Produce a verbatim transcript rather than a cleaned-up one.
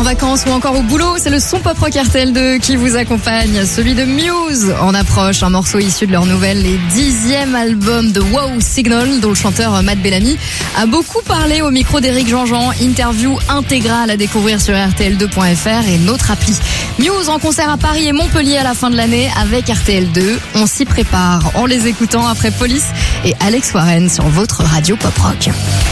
vacances ou encore au boulot, c'est le son pop rock R T L deux qui vous accompagne. Celui de Muse en approche, un morceau issu de leur nouvelle et dixième album de Wow Signal, dont le chanteur Matt Bellamy a beaucoup parlé au micro d'Éric Jean-Jean. Interview intégrale à découvrir sur R T L deux point F R et notre appli. Muse en concert à Paris et Montpellier à la fin de l'année avec R T L deux. On s'y prépare en les écoutant après Police et Alex Warren sur votre radio pop rock.